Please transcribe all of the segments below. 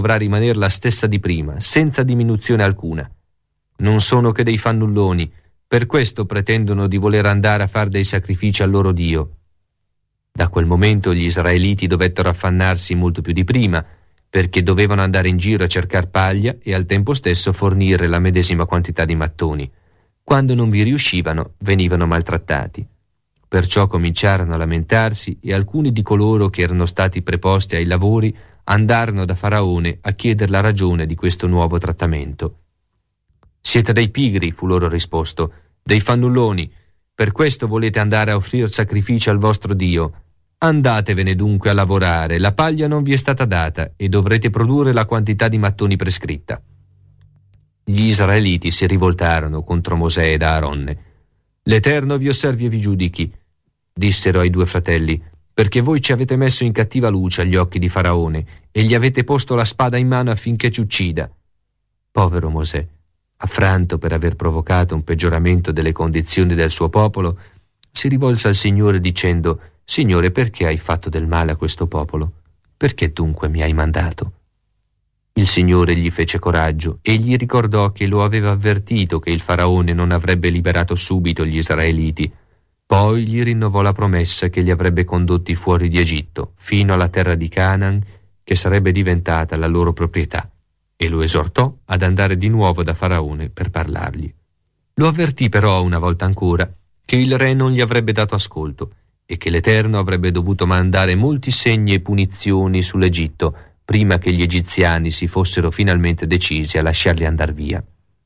dovrà rimanere la stessa di prima, senza diminuzione alcuna. Non sono che dei fannulloni, per questo pretendono di voler andare a fare dei sacrifici al loro Dio. Da quel momento gli israeliti dovettero affannarsi molto più di prima, perché dovevano andare in giro a cercare paglia e al tempo stesso fornire la medesima quantità di mattoni. Quando non vi riuscivano, venivano maltrattati. Perciò cominciarono a lamentarsi e alcuni di coloro che erano stati preposti ai lavori andarono da Faraone a chiedere la ragione di questo nuovo trattamento. «Siete dei pigri», fu loro risposto, «dei fannulloni, per questo volete andare a offrire sacrifici al vostro Dio. Andatevene dunque a lavorare, la paglia non vi è stata data e dovrete produrre la quantità di mattoni prescritta». Gli israeliti si rivoltarono contro Mosè ed Aaronne. «L'Eterno vi osservi e vi giudichi», dissero ai due fratelli, «perché voi ci avete messo in cattiva luce agli occhi di Faraone e gli avete posto la spada in mano affinché ci uccida». Povero Mosè, affranto per aver provocato un peggioramento delle condizioni del suo popolo, si rivolse al Signore dicendo: «Signore, perché hai fatto del male a questo popolo? Perché dunque mi hai mandato?» Il Signore gli fece coraggio e gli ricordò che lo aveva avvertito che il Faraone non avrebbe liberato subito gli israeliti. Poi gli rinnovò la promessa che li avrebbe condotti fuori di Egitto, fino alla terra di Canaan, che sarebbe diventata la loro proprietà, e lo esortò ad andare di nuovo da Faraone per parlargli. Lo avvertì però una volta ancora che il re non gli avrebbe dato ascolto e che l'Eterno avrebbe dovuto mandare molti segni e punizioni sull'Egitto prima che gli egiziani si fossero finalmente decisi a lasciarli andar via.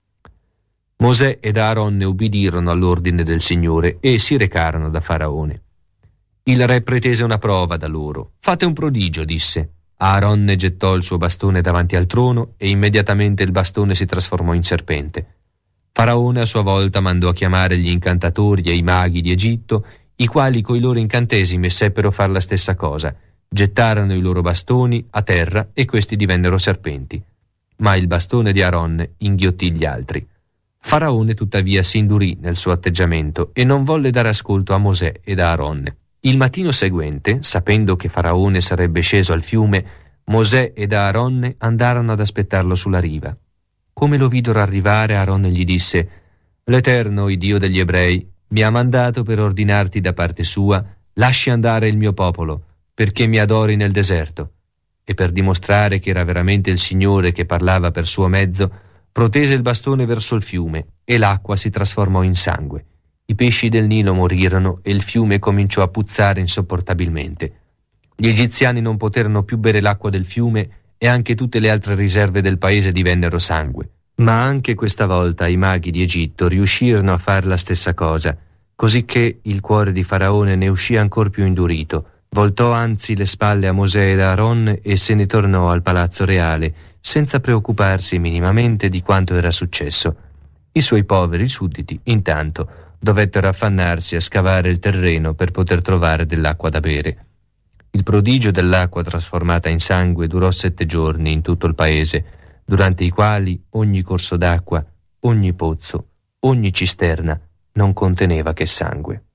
Mosè ed Aaronne ubbidirono all'ordine del Signore e si recarono da Faraone. Il re pretese una prova da loro. «Fate un prodigio», disse. Aaronne gettò il suo bastone davanti al trono e immediatamente il bastone si trasformò in serpente. Faraone a sua volta mandò a chiamare gli incantatori e i maghi di Egitto, i quali coi loro incantesimi seppero far la stessa cosa. Gettarono i loro bastoni a terra e questi divennero serpenti. Ma il bastone di Aaronne inghiottì gli altri. Faraone tuttavia si indurì nel suo atteggiamento e non volle dare ascolto a Mosè ed a Aaronne. Il mattino seguente, sapendo che Faraone sarebbe sceso al fiume, Mosè ed Aaronne andarono ad aspettarlo sulla riva. Come lo videro arrivare, Aaronne gli disse: «L'Eterno, il Dio degli Ebrei, mi ha mandato per ordinarti da parte sua: lasci andare il mio popolo, perché mi adori nel deserto». E per dimostrare che era veramente il Signore che parlava per suo mezzo, protese il bastone verso il fiume e l'acqua si trasformò in sangue. I pesci del Nilo morirono e il fiume cominciò a puzzare insopportabilmente. Gli egiziani non poterono più bere l'acqua del fiume e anche tutte le altre riserve del paese divennero sangue. Ma anche questa volta i maghi di Egitto riuscirono a fare la stessa cosa, cosicché il cuore di Faraone ne uscì ancor più indurito. Voltò anzi le spalle a Mosè ed Aaronne e se ne tornò al palazzo reale, senza preoccuparsi minimamente di quanto era successo. I suoi poveri sudditi, intanto, dovettero affannarsi a scavare il terreno per poter trovare dell'acqua da bere. Il prodigio dell'acqua trasformata in sangue durò 7 giorni in tutto il paese, durante i quali ogni corso d'acqua, ogni pozzo, ogni cisterna non conteneva che sangue.